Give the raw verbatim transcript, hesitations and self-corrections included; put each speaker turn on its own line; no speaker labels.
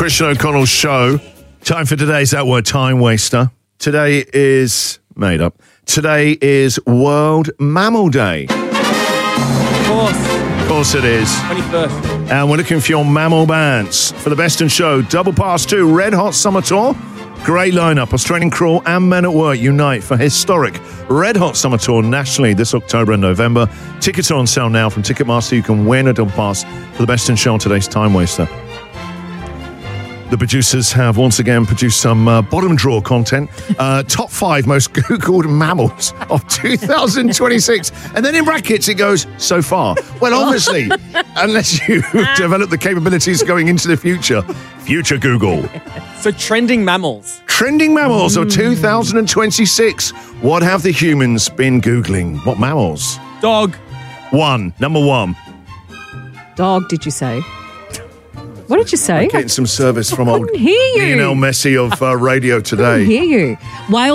Christian O'Connell's show. Time for today's That Word Time Waster. Today is made up. Today is World Mammal Day.
Of course.
Of course it is.
twenty-first.
And we're looking for your mammal bands for the Best in Show Double Pass two Red Hot Summer Tour. Great lineup. Australian Crawl and Men at Work unite for historic Red Hot Summer Tour nationally this October and November. Tickets are on sale now from Ticketmaster. You can win a double pass for the Best in Show on today's Time Waster. The producers have once again produced some uh, bottom drawer content. Uh, top five most Googled mammals of two thousand twenty-six. And then in brackets it goes, so far. Well, obviously, unless you develop the capabilities going into the future. Future Google.
So trending mammals.
Trending mammals of two thousand twenty-six. What have the humans been Googling? What mammals?
Dog.
One. Number one.
Dog, did you say? What did you say?
I'm getting some service from
I
old
couldn't hear you.
Lionel Messi of uh, Radio
I
Today.
couldn't hear you. Whale